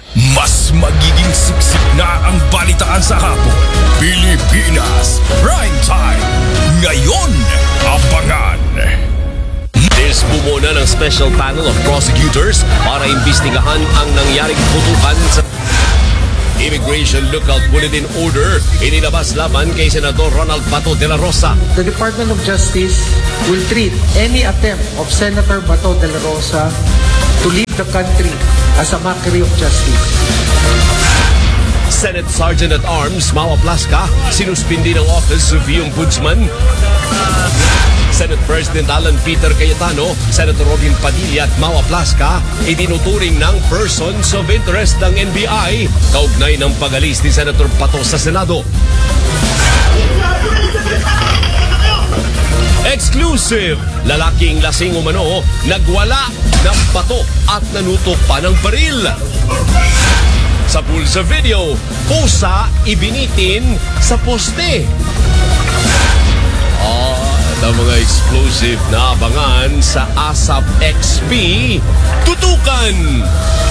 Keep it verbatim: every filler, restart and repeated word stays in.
Mas magiging siksik na ang balitaan sa hapon. Pilipinas Prime Time. Ngayon, abangan. This bumuna ng special panel of prosecutors para imbestigahan ang nangyaring putukan sa Immigration Lookout Bulletin Order inilabas laban kay Senador Ronald Bato de la Rosa. The Department of Justice will treat any attempt of Senator Bato de la Rosa to leave the country as a mockery of justice. Senate Sergeant at Arms Mawa Plasca sinuspindi ng Office of the Ombudsman. Senate President Alan Peter Cayetano, Senator Robin Padilla at Mawa Plasca itinuturing ng persons of interest ng N B I kaugnay ng pag-alis ni Senator Bato sa Senado. Exclusive! Lalaking lasing umano, nagwala ng bato at nanutok pa ng baril. Sa pool sa video, pusa ibinitin sa poste. At ang mga explosive na abangan sa ASAP X P, tutukan!